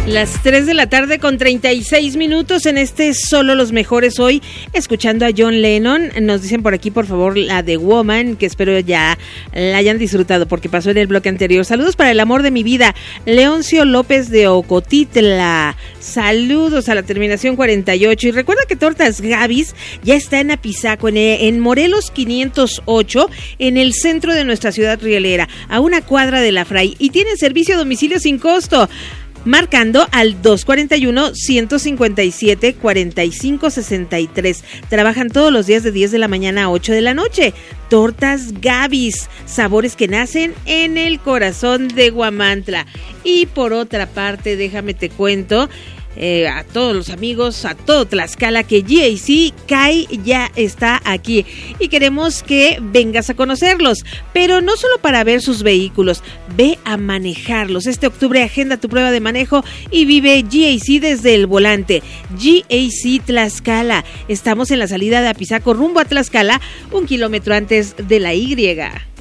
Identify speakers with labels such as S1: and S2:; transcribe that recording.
S1: Las 3 de la tarde con 36 minutos en este Solo los Mejores hoy, escuchando a John Lennon. Nos dicen por aquí, por favor, la de Woman, que espero ya la hayan disfrutado porque pasó en el bloque anterior. Saludos para el amor de mi vida, Leoncio López de Ocotitla. Saludos a la terminación 48. Y recuerda que Tortas Gavis ya está en Apizaco, en Morelos 508, en el centro de nuestra ciudad rielera, a una cuadra de la Fray. Y tienen servicio a domicilio sin costo, marcando al 241-157-4563. Trabajan todos los días de 10 de la mañana a 8 de la noche. Tortas Gavis, sabores que nacen en el corazón de Huamantla. Y por otra parte, déjame te cuento, a todos los amigos, a todo Tlaxcala, que GAC CAI ya está aquí y queremos que vengas a conocerlos, pero no solo para ver sus vehículos, ve a manejarlos. Este octubre agenda tu prueba de manejo y vive GAC desde el volante. GAC Tlaxcala, estamos en la salida de Apizaco rumbo a Tlaxcala, 1 kilómetro antes de la Y.